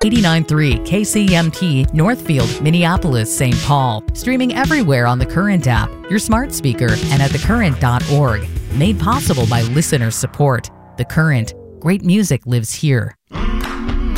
89.3 KCMT, Northfield, Minneapolis, St. Paul. Streaming everywhere on the Current app, your smart speaker, and at thecurrent.org. Made possible by listener support. The Current. Great music lives here.